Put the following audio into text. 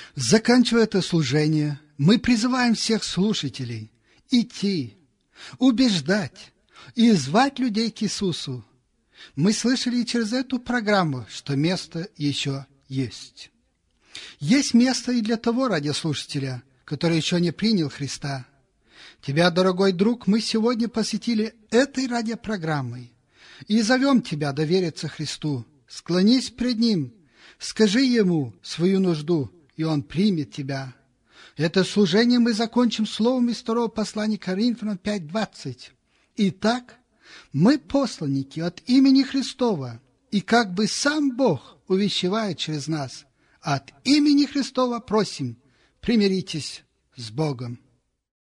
Заканчивая это служение, мы призываем всех слушателей идти, убеждать и звать людей к Иисусу. Мы слышали через эту программу, что место еще есть. Есть место и для того радиослушателя, который еще не принял Христа. Тебя, дорогой друг, мы сегодня посетили этой радиопрограммой и зовем тебя довериться Христу. Склонись пред Ним, скажи Ему свою нужду, и Он примет тебя. Это служение мы закончим словом из 2 послания Коринфянам 5:20. Итак, мы посланники от имени Христова, и как бы сам Бог увещевает через нас, от имени Христова просим, примиритесь с Богом.